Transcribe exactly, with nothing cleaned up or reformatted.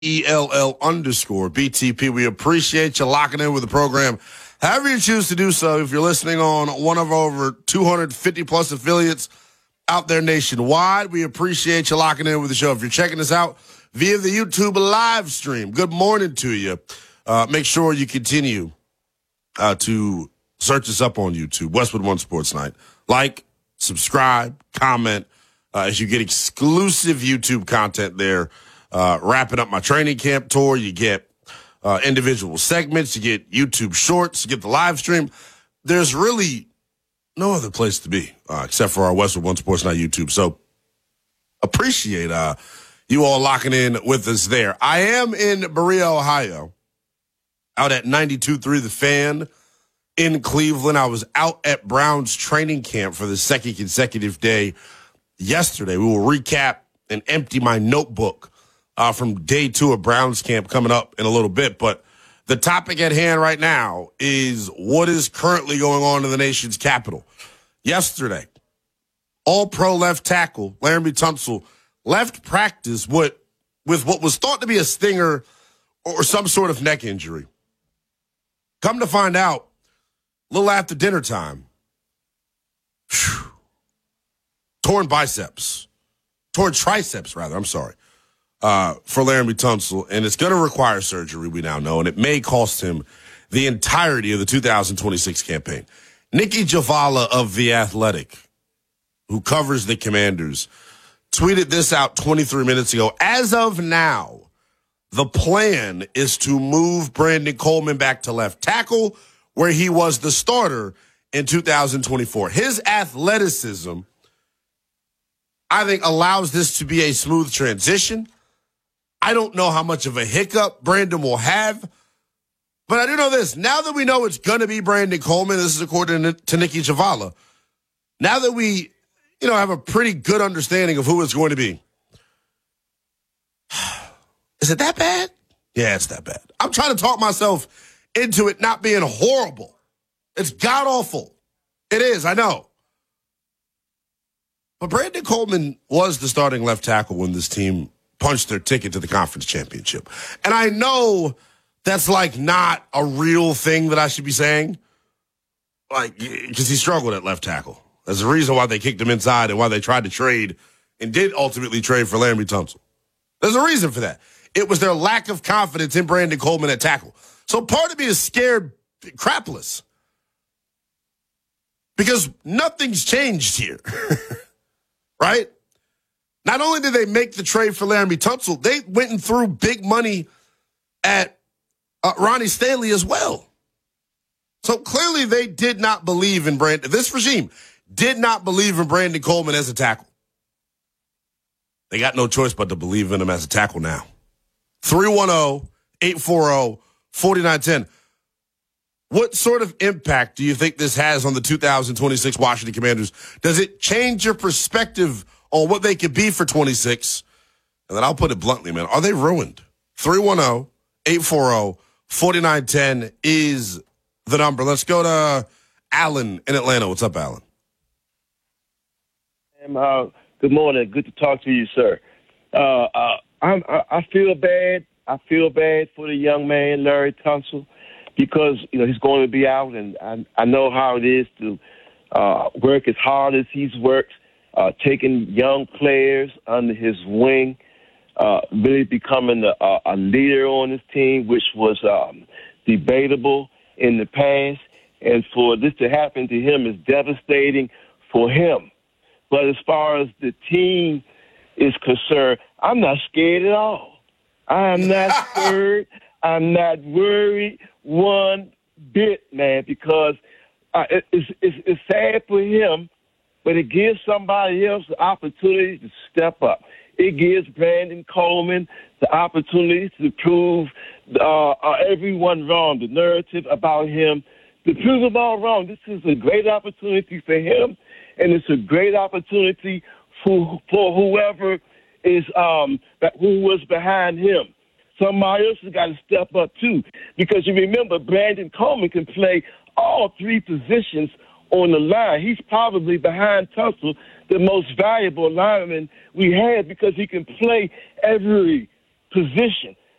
E L L underscore B T P. We appreciate you locking in with the program. However you choose to do so, if you're listening on one of over two hundred fifty plus affiliates out there nationwide, we appreciate you locking in with the show. If you're checking us out via the YouTube live stream, good morning to you. Uh, make sure you continue uh, to search us up on YouTube, Westwood One Sports Night. Like, subscribe, comment uh, as you get exclusive YouTube content there. Uh, wrapping up my training camp tour, you get uh, individual segments, you get YouTube shorts, you get the live stream. There's really no other place to be uh, except for our Westwood One Sports Night YouTube. So appreciate uh, you all locking in with us there. I am in Berea, Ohio, out at ninety-two point three The Fan in Cleveland. I was out at Browns training camp for the second consecutive day yesterday. We will recap and empty my notebook Uh, from day two of Browns camp coming up in a little bit. But the topic at hand right now is what is currently going on in the nation's capital. Yesterday, all-pro left tackle Laremy Tunsil left practice with, with what was thought to be a stinger or some sort of neck injury. Come to find out, a little after dinner time, whew, torn biceps, torn triceps, rather, I'm sorry. Uh, for Laremy Tunsil, and it's going to require surgery, we now know, and it may cost him the entirety of the two thousand twenty-six campaign. Nicki Jhabvala of The Athletic, who covers the Commanders, tweeted this out twenty-three minutes ago. As of now, the plan is to move Brandon Coleman back to left tackle, where he was the starter in two thousand twenty-four. His athleticism, I think, allows this to be a smooth transition. I don't know how much of a hiccup Brandon will have, but I do know this. Now that we know it's going to be Brandon Coleman, this is according to Nicki Jhabvala, now that we, you know, have a pretty good understanding of who it's going to be, is it that bad? Yeah, it's that bad. I'm trying to talk myself into it not being horrible. It's god-awful. It is, I know. But Brandon Coleman was the starting left tackle when this team punched their ticket to the conference championship. And I know that's like not a real thing that I should be saying, like, because he struggled at left tackle. There's a reason why they kicked him inside and why they tried to trade and did ultimately trade for Laremy Tunsil. There's a reason for that. It was their lack of confidence in Brandon Coleman at tackle. So part of me is scared crapless because nothing's changed here, right? Not only did they make the trade for Laremy Tunsil, they went and threw big money at uh, Ronnie Stanley as well. So clearly they did not believe in Brandon. This regime did not believe in Brandon Coleman as a tackle. They got no choice but to believe in him as a tackle now. three one zero, eight four zero, four nine one zero. What sort of impact do you think this has on the two thousand twenty-six Washington Commanders? Does it change your perspective on what they could be for twenty-six? And then I'll put it bluntly, man. Are they ruined? three one zero, eight four zero, four nine one zero is the number. Let's go to Alan in Atlanta. What's up, Alan? Um, uh, good morning. Good to talk to you, sir. Uh, uh, I'm, I, I feel bad. I feel bad for the young man, Larry Tunsil, because, you know, he's going to be out, and I, I know how it is to uh, work as hard as he's worked. Uh, taking young players under his wing, uh, really becoming a, a leader on his team, which was um, debatable in the past. And for this to happen to him is devastating for him. But as far as the team is concerned, I'm not scared at all. I'm not scared. I'm not worried one bit, man, because uh, it, it's, it's, it's sad for him. But it gives somebody else the opportunity to step up. It gives Brandon Coleman the opportunity to prove uh, uh, everyone wrong, the narrative about him, to prove them all wrong. This is a great opportunity for him, and it's a great opportunity for for whoever is um, who was behind him. Somebody else has got to step up, too, because you remember Brandon Coleman can play all three positions on the line. He's probably behind Tunsil, the most valuable lineman we had, because he can play every position.